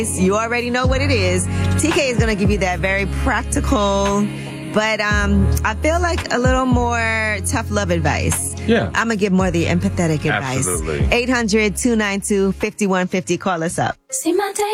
You already know what it is. TK is going to give you that very practical, but I feel like a little more tough love advice. Yeah. I'm going to give more the empathetic advice. Absolutely. 800-292-5150. Call us up. See my day.